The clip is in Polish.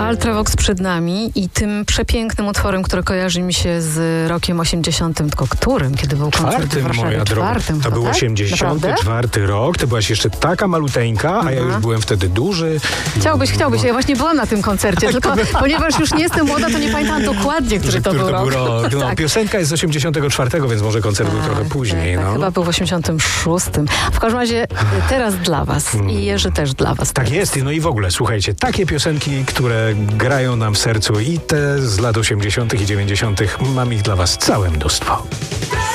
Ultravox przed nami i tym przepięknym utworem, który kojarzy mi się z rokiem 80, tylko którym? Kiedy był koncert w Warszawie? Moja droga. To był 84 rok, ty byłaś jeszcze taka maluteńka, a ja już byłem wtedy duży. Chciałbyś. Ja właśnie byłam na tym koncercie, tylko ponieważ już nie jestem młoda, to nie pamiętam dokładnie, który to był rok. No, tak. Piosenka jest z 84, więc może koncert był trochę później. Tak, chyba był w 86. W każdym razie teraz dla was i Jerzy też dla was. Tak jest, no i w ogóle, słuchajcie, takie piosenki, które grają nam w sercu i te z lat 80. i 90. mam ich dla was całe mnóstwo.